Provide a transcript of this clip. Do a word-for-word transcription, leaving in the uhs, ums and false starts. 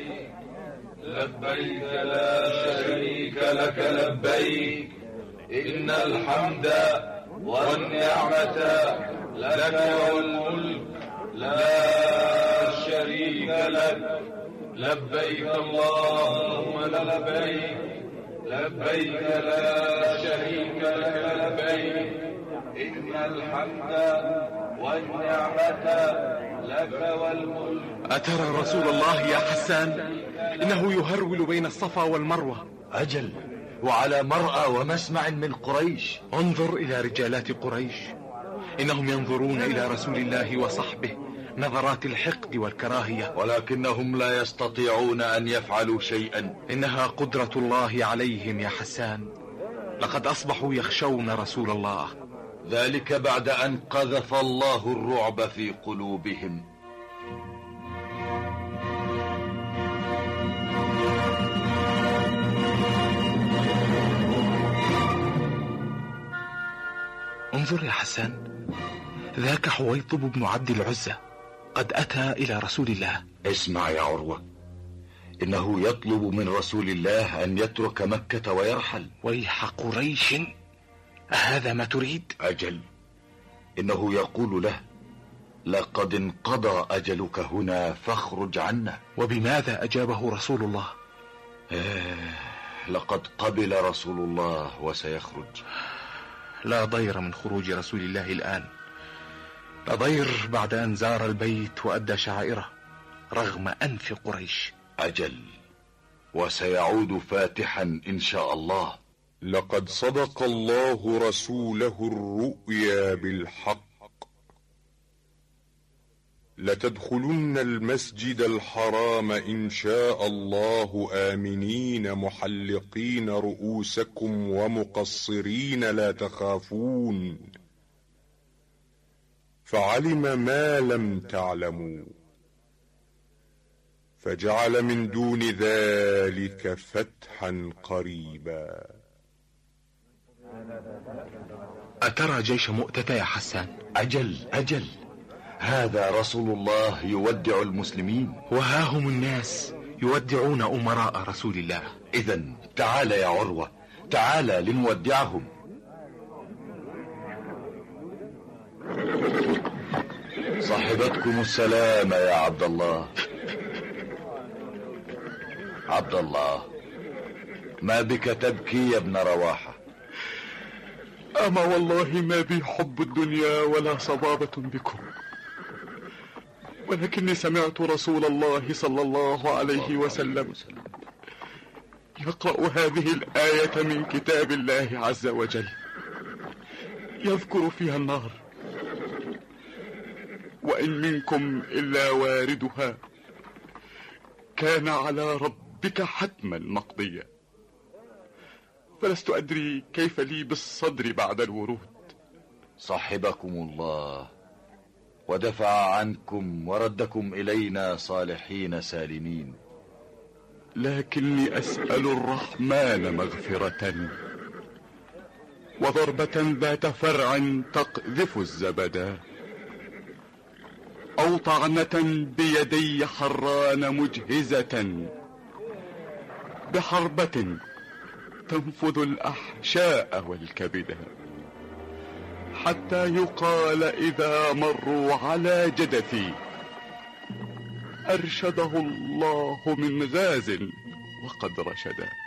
لبيك لا شريك لك لبيك إن الحمد والنعمة لك والملك لا شريك لك. لبيك اللهم لبيك لبيك لا شريك لك لبيك إن الحمد والنعمة لك والملك. أترى رسول الله يا حسان إنه يهرول بين الصفا والمروة؟ أجل، وعلى مرأى ومسمع من قريش. انظر إلى رجالات قريش، إنهم ينظرون إلى رسول الله وصحبه نظرات الحقد والكراهية، ولكنهم لا يستطيعون أن يفعلوا شيئا. إنها قدرة الله عليهم يا حسان. لقد أصبحوا يخشون رسول الله، ذلك بعد أن قذف الله الرعب في قلوبهم. انظر يا حسان، ذاك حويطب بن عبد العزة قد أتى إلى رسول الله. اسمع يا عروة، إنه يطلب من رسول الله أن يترك مكة ويرحل. ويح قريش، أهذا ما تريد؟ أجل، إنه يقول له: لقد انقضى أجلك هنا فاخرج عنا. وبماذا أجابه رسول الله؟ آه لقد قبل رسول الله وسيخرج. لا ضير من خروج رسول الله الآن، لا ضير بعد أن زار البيت وأدى شعائره رغم أنف قريش. أجل، وسيعود فاتحا إن شاء الله. لقد صدق الله رسوله الرؤيا بالحق، لتدخلن المسجد الحرام إن شاء الله آمنين محلقين رؤوسكم ومقصرين لا تخافون، فعلم ما لم تعلموا فجعل من دون ذلك فتحا قريبا. أترى جيش مؤتة يا حسان؟ أجل أجل، هذا رسول الله يودع المسلمين، وها هم الناس يودعون أمراء رسول الله. إذن تعال يا عروة، تعال لنودعهم. صاحبتكم السلام يا عبد الله. عبد الله، ما بك تبكي يا ابن رواحة؟ أما والله ما بي حب الدنيا ولا صبابة بكم، ولكني سمعت رسول الله صلى الله عليه وسلم يقرأ هذه الآية من كتاب الله عز وجل، يذكر فيها النار: وإن منكم إلا واردها كان على ربك حتما مقضيا. فلست أدري كيف لي بالصدر بعد الورود. صحبكم الله ودفع عنكم وردكم إلينا صالحين سالمين، لكني أسأل الرحمن مغفرة وضربة ذات فرع تقذف الزبدا، أو طعنة بيدي حران مجهزة بحربة تنفذ الأحشاء والكبد، حتى يقال إذا مروا على جدثي: أرشده الله من غاز وقد رشدا.